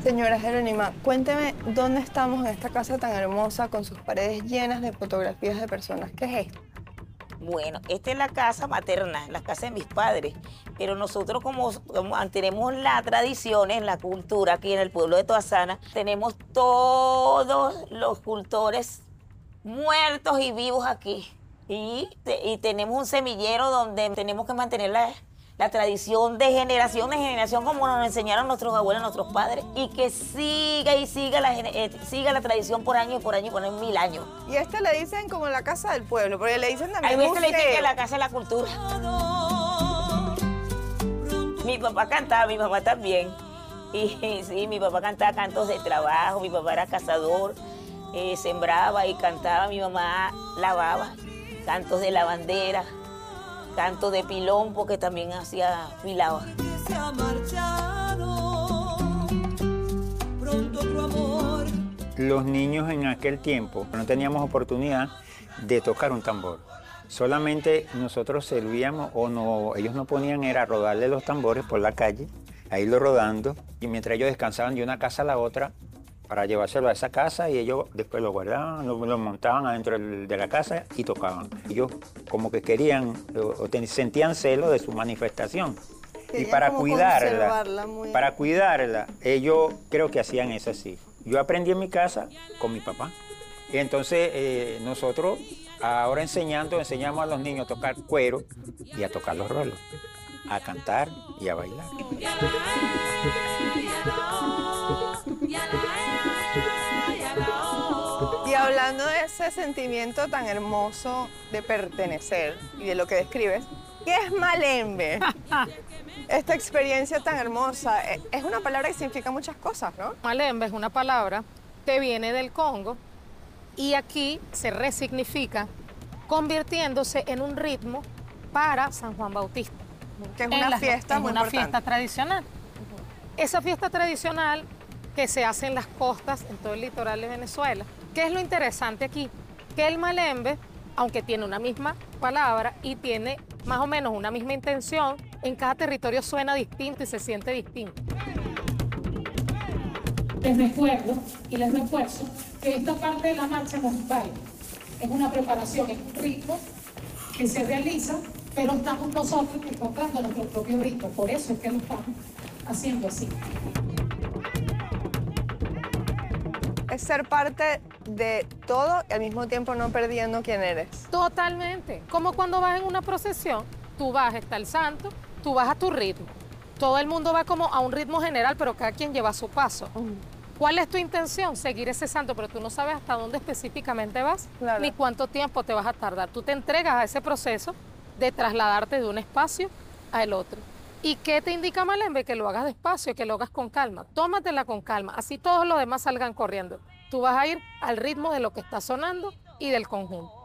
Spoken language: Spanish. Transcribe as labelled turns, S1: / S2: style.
S1: Señora Jerónima, cuénteme dónde estamos en esta casa tan hermosa con sus paredes llenas de fotografías de personas. ¿Qué es esto?
S2: Bueno, esta es la casa materna, la casa de mis padres, pero nosotros como mantenemos la tradición, en la cultura aquí en el pueblo de Toasana, tenemos todos los cultores muertos y vivos aquí. Y tenemos un semillero donde tenemos que mantener la tradición de generación como nos enseñaron nuestros abuelos, nuestros padres, y que siga y siga la tradición por años y por 1000 años.
S1: Y a le dicen como la casa del pueblo, porque le dicen también
S2: Hay veces le dicen
S1: museo.
S2: que la casa de la cultura. Mi papá cantaba, mi mamá también. Y sí, mi papá cantaba cantos de trabajo, mi papá era cazador, sembraba y cantaba, mi mamá lavaba, cantos de lavandera, cantos de pilón, porque también hacía filaba.
S3: Los niños en aquel tiempo no teníamos oportunidad de tocar un tambor. Solamente nosotros servíamos, ellos no ponían, era rodarle los tambores por la calle, a irlo rodando, y mientras ellos descansaban de una casa a la otra, para llevárselo a esa casa, y ellos después lo guardaban, lo montaban adentro de la casa y tocaban. Ellos como que querían, sentían celo de su manifestación. Y para cuidarla, ellos creo que hacían eso así. Yo aprendí en mi casa con mi papá. Y entonces nosotros ahora enseñamos a los niños a tocar cuero y a tocar los rolos, a cantar y a bailar.
S1: Y hablando de ese sentimiento tan hermoso de pertenecer y de lo que describes, ¿qué es malembe? Esta experiencia tan hermosa, es una palabra que significa muchas cosas, ¿no?
S4: Malembe es una palabra que viene del Congo y aquí se resignifica convirtiéndose en un ritmo para San Juan Bautista.
S1: Que es una fiesta muy importante.
S4: Una fiesta tradicional. Esa fiesta tradicional que se hace en las costas, en todo el litoral de Venezuela. ¿Qué es lo interesante aquí? Que el malembe, aunque tiene una misma palabra y tiene más o menos una misma intención, en cada territorio suena distinto y se siente distinto.
S5: Les recuerdo y les refuerzo que esta parte de la marcha no es baile, es una preparación, es un ritmo que se realiza, pero estamos nosotros encontrando nuestro propio ritmo, por eso es que lo estamos haciendo así.
S1: Es ser parte de todo y al mismo tiempo no perdiendo quién eres.
S4: Totalmente. Como cuando vas en una procesión, tú vas, está el santo, tú vas a tu ritmo. Todo el mundo va como a un ritmo general, pero cada quien lleva su paso. ¿Cuál es tu intención? Seguir ese santo, pero tú no sabes hasta dónde específicamente vas,
S1: claro,
S4: ni cuánto tiempo te vas a tardar. Tú te entregas a ese proceso de trasladarte de un espacio al otro. ¿Y qué te indica malembe? Que lo hagas despacio, que lo hagas con calma. Tómatela con calma, así todos los demás salgan corriendo. Tú vas a ir al ritmo de lo que está sonando y del conjunto.